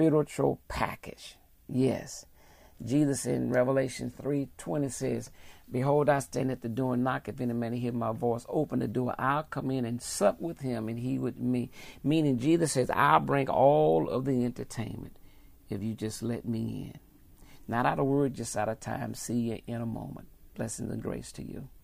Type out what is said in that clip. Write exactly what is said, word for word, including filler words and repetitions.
spiritual package. Yes. Jesus in Revelation three twenty says, behold, I stand at the door and knock. If any man hear my voice, open the door. I'll come in and sup with him and he with me. Meaning Jesus says, I'll bring all of the entertainment if you just let me in. Not out of word, just out of time. See you in a moment. Blessings and grace to you.